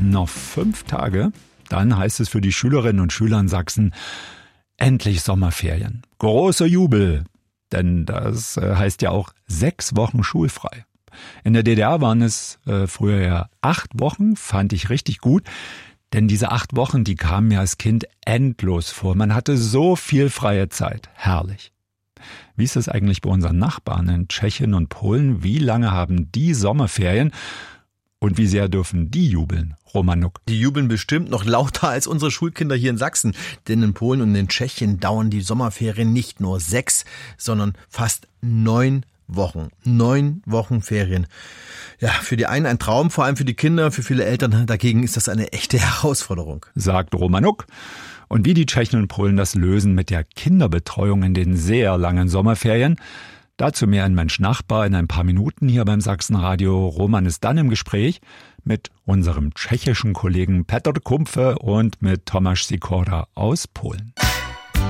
Noch 5 Tage, dann heißt es für die Schülerinnen und Schüler in Sachsen, endlich Sommerferien. Großer Jubel, denn das heißt ja auch 6 Wochen schulfrei. In der DDR waren es früher ja 8 Wochen, fand ich richtig gut. Denn diese 8 Wochen, die kamen mir als Kind endlos vor. Man hatte so viel freie Zeit. Herrlich. Wie ist es eigentlich bei unseren Nachbarn in Tschechien und Polen? Wie lange haben die Sommerferien? Und wie sehr dürfen die jubeln, Roman Nuck? Die jubeln bestimmt noch lauter als unsere Schulkinder hier in Sachsen. Denn in Polen und in Tschechien dauern die Sommerferien nicht nur 6, sondern fast 9 Wochen. 9 Wochen Ferien. Ja, für die einen ein Traum, vor allem für die Kinder, für viele Eltern dagegen ist das eine echte Herausforderung. Sagt Roman Nuck. Und wie die Tschechen und Polen das lösen mit der Kinderbetreuung in den sehr langen Sommerferien, dazu mehr ein Mensch-Nachbar in ein paar Minuten hier beim Sachsenradio. Roman ist dann im Gespräch mit unserem tschechischen Kollegen Petr Kumpfe und mit Tomáš Sikora aus Polen.